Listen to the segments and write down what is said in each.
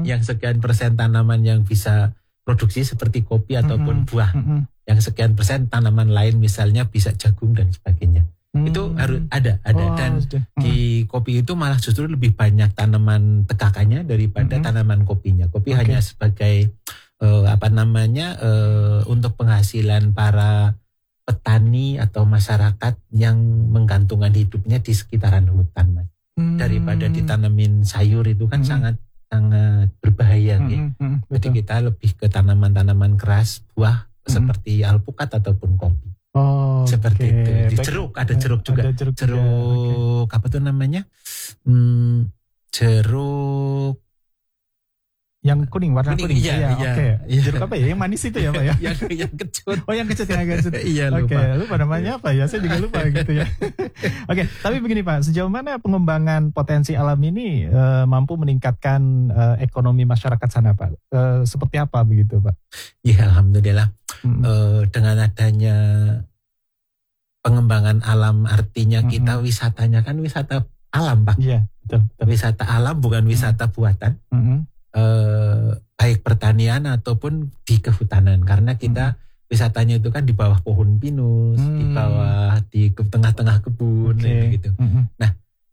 Yang sekian persen tanaman yang bisa produksi seperti kopi ataupun buah. Yang sekian persen tanaman lain misalnya bisa jagung dan sebagainya. Itu harus ada. Dan di kopi itu malah justru lebih banyak tanaman tekakannya daripada tanaman kopinya. Kopi hanya sebagai untuk penghasilan para petani atau masyarakat yang menggantungkan hidupnya di sekitaran hutan, Mas. Daripada ditanemin sayur itu kan sangat berbahaya ya. Jadi kita lebih ke tanaman-tanaman keras, buah seperti alpukat ataupun kopi. Seperti itu. Di jeruk, ada jeruk juga. Jeruk apa tuh namanya? Jeruk yang kuning, warna kuning. Iya. Jeruk apa ya? Yang manis itu ya, Pak ya? yang kecut. Oh, yang kecut. Iya, lupa. Lupa namanya apa ya? Saya juga lupa gitu ya. Oke, tapi begini Pak, sejauh mana pengembangan potensi alam ini mampu meningkatkan ekonomi masyarakat sana, Pak? Seperti apa begitu, Pak? Ya, alhamdulillah. Dengan adanya pengembangan alam, artinya kita wisatanya kan wisata alam, Pak. Iya, betul. Wisata alam bukan wisata buatan. Baik pertanian ataupun di kehutanan, karena kita wisatanya itu kan di bawah pohon pinus, di tengah-tengah kebun gitu. Nah,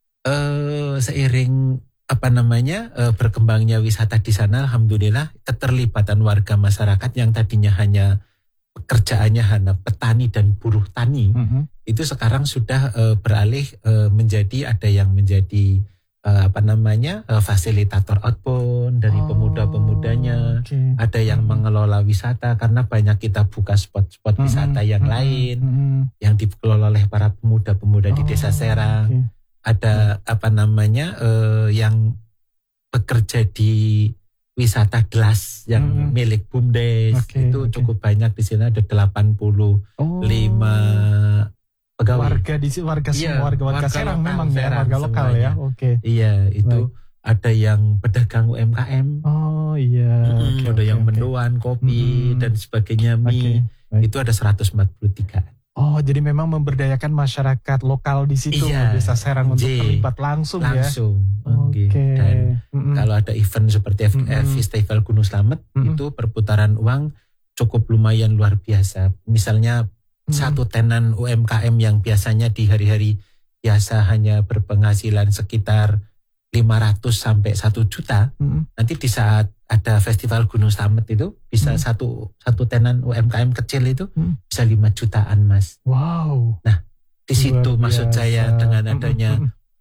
seiring berkembangnya wisata di sana, alhamdulillah keterlibatan warga masyarakat yang tadinya hanya pekerjaannya hanya petani dan buruh tani, itu sekarang sudah beralih menjadi ada yang menjadi fasilitator outbound dari pemuda-pemudanya, ada yang mengelola wisata karena banyak kita buka spot-spot wisata yang lain yang dikelola oleh para pemuda-pemuda di Desa Serang. Ada yang bekerja di wisata gelas yang milik BUMDes, itu cukup banyak di sini, ada 85 pegawai. Warga Serang memang ya, warga lokal semuanya. Ya. Iya, itu ada yang pedagang UMKM. Ada yang mendoan, kopi dan sebagainya, mie. Itu ada 143. Jadi memang memberdayakan masyarakat lokal di situ, Desa Serang untuk terlibat langsung ya. Dan kalau ada event seperti Festival Gunung Slamet, itu perputaran uang cukup lumayan luar biasa. Misalnya satu tenan UMKM yang biasanya di hari-hari biasa hanya berpenghasilan sekitar 500 sampai 1 juta, nanti di saat ada Festival Gunung Slamet itu bisa satu tenan UMKM kecil itu bisa 5 jutaan, Mas. Wow. Nah, di situ maksud saya dengan adanya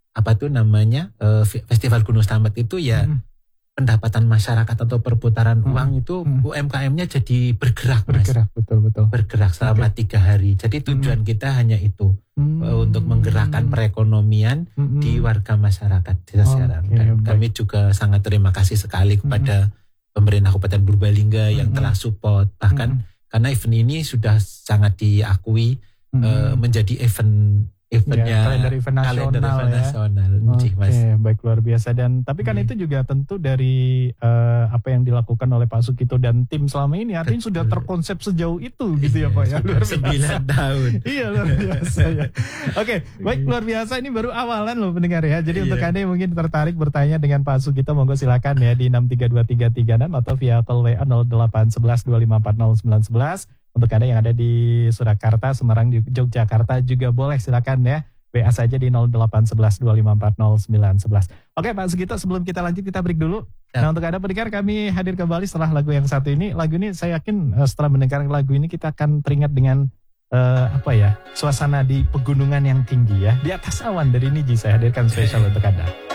Festival Gunung Slamet itu ya pendapatan masyarakat atau perputaran uang itu UMKM-nya jadi bergerak, Mas. Betul. Bergerak selama 3 hari. Jadi tujuan kita hanya itu, untuk menggerakkan perekonomian di warga masyarakat Desa Serang. Dan kami juga sangat terima kasih sekali kepada pemerintah Kabupaten Purbalingga yang telah support. Bahkan karena event ini sudah sangat diakui menjadi kalender event nasional. Baik, luar biasa. Dan tapi kan itu juga tentu dari apa yang dilakukan oleh Pak Sukito dan tim selama ini, artinya sudah terkonsep sejauh itu gitu ya Pak ya. Luar 9 tahun. Iya, luar biasa ya. Baik, luar biasa, ini baru awalan loh pendengar ya. Jadi untuk Anda yang mungkin tertarik bertanya dengan Pak Sukito, monggo silakan ya di 6323336 atau via call WA 081125400911. Untuk Anda yang ada di Surakarta, Semarang, Yogyakarta juga boleh, silakan ya. WA saja di 081125400911. Oke Pak Sugito, sebelum kita lanjut kita break dulu. Nah, untuk Anda pendengar, kami hadir kembali setelah lagu yang satu ini. Lagu ini saya yakin setelah mendengar lagu ini kita akan teringat dengan suasana di pegunungan yang tinggi ya. Di atas awan dari Niji saya hadirkan spesial untuk Anda.